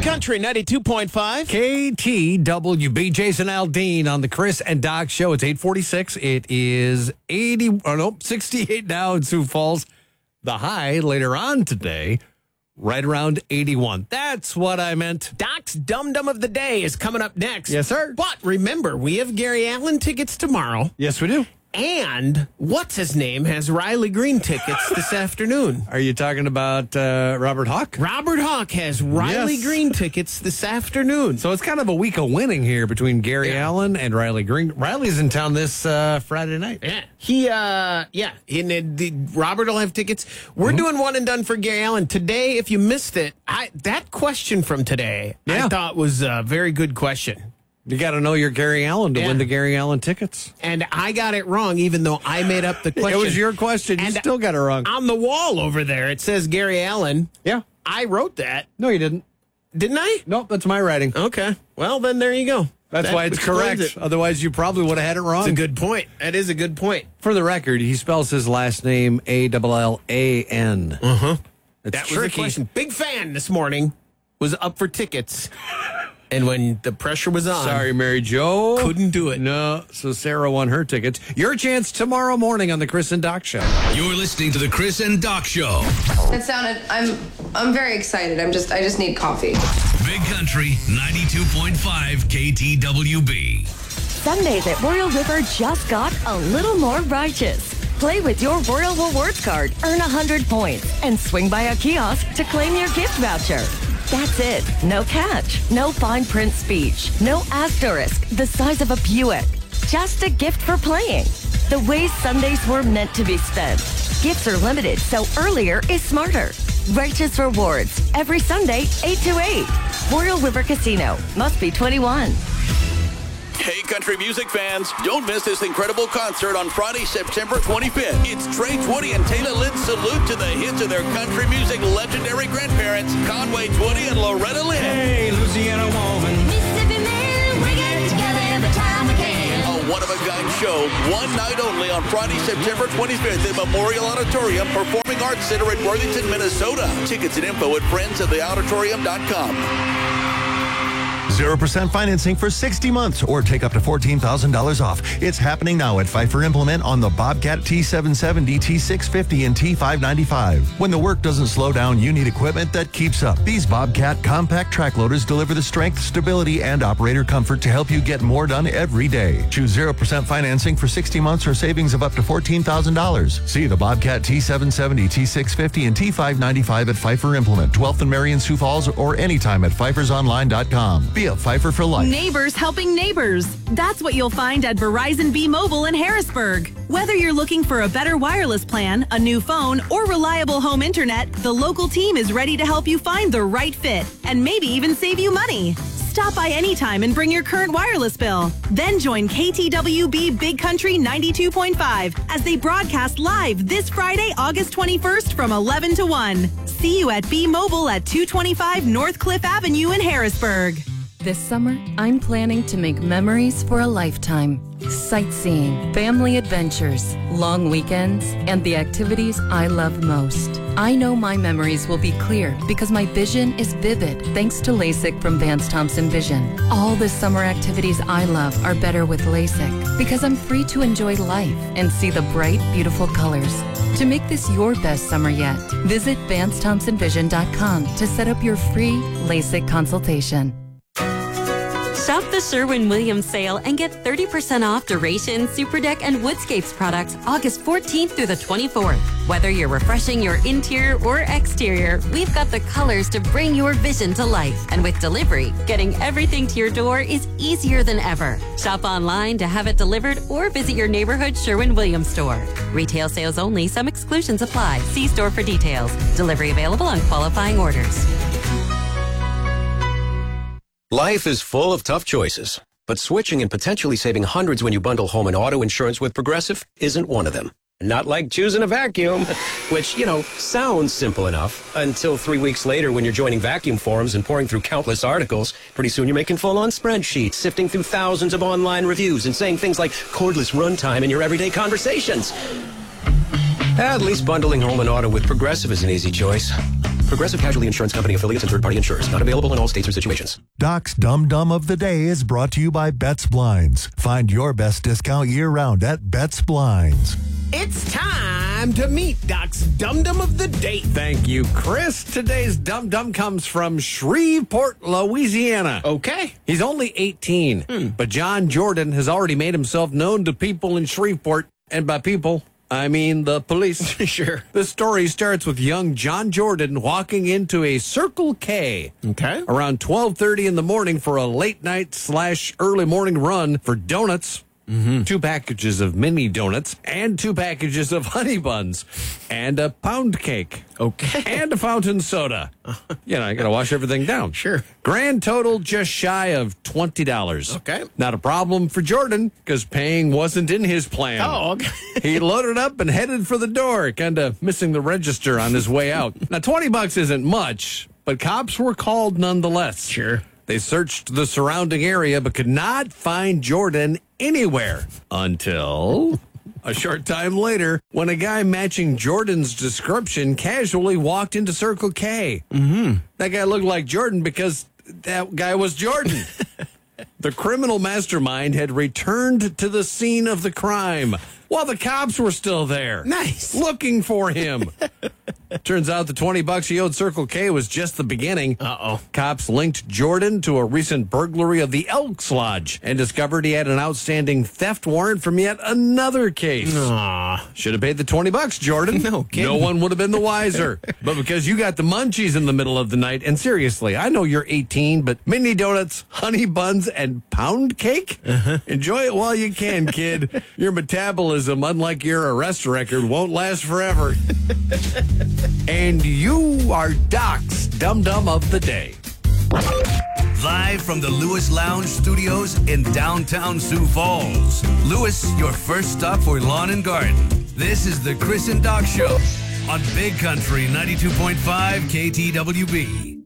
Country 92.5. KTWB. Jason Aldean on the Chris and Doc Show. It's 8:46. It is 68 now in Sioux Falls. The high later on today, right around 81. That's what I meant. Doc's Dum Dum of the Day is coming up next. Yes, sir. But remember, we have Gary Allen tickets tomorrow. Yes, we do. And what's his name has Riley Green tickets this afternoon. Are you talking about Robert Hawk? Robert Hawk has Riley Green tickets this afternoon. So it's kind of a week of winning here between Gary Allen and Riley Green. Riley's in town this Friday night. Yeah. Robert will have tickets. We're doing one and done for Gary Allen. Today, if you missed it, that question from today, I thought was a very good question. You got to know your Gary Allen to win the Gary Allen tickets. And I got it wrong, even though I made up the question. It was your question. You still got it wrong. On the wall over there, it says Gary Allen. Yeah. I wrote that. No, you didn't. Didn't I? Nope, that's my writing. Okay. Well, then there you go. That's why it's correct. Otherwise, you probably would have had it wrong. It's a good point. That is a good point. For the record, he spells his last name Allan. Uh-huh. It's that tricky. was the question. Big fan this morning. Was up for tickets. And when the pressure was on. Sorry, Mary Jo. Couldn't do it. No, so Sarah won her tickets. Your chance tomorrow morning on the Chris and Doc Show. You're listening to the Chris and Doc Show. It sounded, I'm very excited. I just need coffee. Big Country 92.5 KTWB. Sundays at Royal River just got a little more righteous. Play with your Royal Rewards card, earn 100 points, and swing by a kiosk to claim your gift voucher. That's it. No catch. No fine print speech. No asterisk the size of a Buick. Just a gift for playing. The way Sundays were meant to be spent. Gifts are limited, so earlier is smarter. Righteous Rewards. Every Sunday, 8 to 8. Royal River Casino. Must be 21. Hey, country music fans, don't miss this incredible concert on Friday, September 25th. It's Trey 20 and Taylor Lynn's salute to the hits of their country music legendary grandparents, Conway 20 and Loretta Lynn. Hey, Louisiana woman. Mississippi man, we get together every time we can. A one-of-a-kind show, one night only on Friday, September 25th at Memorial Auditorium, Performing Arts Center in Worthington, Minnesota. Tickets and info at friendsoftheauditorium.com. 0% financing for 60 months or take up to $14,000 off. It's happening now at Pfeiffer Implement on the Bobcat T770, T650, and T595. When the work doesn't slow down, you need equipment that keeps up. These Bobcat compact track loaders deliver the strength, stability, and operator comfort to help you get more done every day. Choose 0% financing for 60 months or savings of up to $14,000. See the Bobcat T770, T650, and T595 at Pfeiffer Implement, 12th and Marion, Sioux Falls, or anytime at pfeiffersonline.com. Be a Pfeiffer for life. Neighbors helping neighbors. That's what you'll find at Verizon B-Mobile in Harrisburg. Whether you're looking for a better wireless plan, a new phone, or reliable home internet, the local team is ready to help you find the right fit and maybe even save you money. Stop by anytime and bring your current wireless bill. Then join KTWB Big Country 92.5 as they broadcast live this Friday, August 21st from 11 to 1. See you at B-Mobile at 225 North Cliff Avenue in Harrisburg. This summer, I'm planning to make memories for a lifetime. Sightseeing, family adventures, long weekends, and the activities I love most. I know my memories will be clear because my vision is vivid thanks to LASIK from Vance Thompson Vision. All the summer activities I love are better with LASIK because I'm free to enjoy life and see the bright, beautiful colors. To make this your best summer yet, visit VanceThompsonVision.com to set up your free LASIK consultation. Shop the Sherwin-Williams sale and get 30% off Duration, Superdeck, and Woodscapes products August 14th through the 24th. Whether you're refreshing your interior or exterior, we've got the colors to bring your vision to life. And with delivery, getting everything to your door is easier than ever. Shop online to have it delivered or visit your neighborhood Sherwin-Williams store. Retail sales only. Some exclusions apply. See store for details. Delivery available on qualifying orders. Life is full of tough choices, but switching and potentially saving hundreds when you bundle home and auto insurance with Progressive isn't one of them. Not like choosing a vacuum, which, sounds simple enough until 3 weeks later when you're joining vacuum forums and pouring through countless articles. Pretty soon you're making full-on spreadsheets, sifting through thousands of online reviews and saying things like cordless runtime in your everyday conversations. At least bundling home and auto with Progressive is an easy choice. Progressive Casualty Insurance Company affiliates and third-party insurers. Not available in all states or situations. Doc's Dum Dum of the Day is brought to you by Betts Blinds. Find your best discount year-round at Betts Blinds. It's time to meet Doc's Dum Dum of the Day. Thank you, Chris. Today's Dum Dum comes from Shreveport, Louisiana. Okay. He's only 18, but John Jordan has already made himself known to people in Shreveport. And by people, I mean the police. Sure. This story starts with young John Jordan walking into a Circle K around 12:30 in the morning for a late night / early morning run for donuts. 2 packages of mini donuts and 2 packages of honey buns and a pound cake. Okay. And a fountain soda. You know, you got to wash everything down. Sure. Grand total just shy of $20. Okay. Not a problem for Jordan because paying wasn't in his plan. Oh, okay. He loaded up and headed for the door, kind of missing the register on his way out. Now, $20 isn't much, but cops were called nonetheless. Sure. They searched the surrounding area but could not find Jordan anywhere until a short time later when a guy matching Jordan's description casually walked into Circle K. That guy looked like Jordan because that guy was Jordan. The criminal mastermind had returned to the scene of the crime while the cops were still there. Nice. Looking for him. Turns out the $20 he owed Circle K was just the beginning. Uh-oh. Cops linked Jordan to a recent burglary of the Elks Lodge and discovered he had an outstanding theft warrant from yet another case. Should have paid the $20, Jordan. No kidding. No one would have been the wiser. But because you got the munchies in the middle of the night, and seriously, I know you're 18, but mini donuts, honey buns, and pound cake? Enjoy it while you can, kid. Your metabolism, unlike your arrest record, won't last forever. And you are Doc's Dum Dum of the Day. Live from the Lewis Lounge Studios in downtown Sioux Falls. Lewis, your first stop for lawn and garden. This is the Chris and Doc Show on Big Country 92.5 KTWB.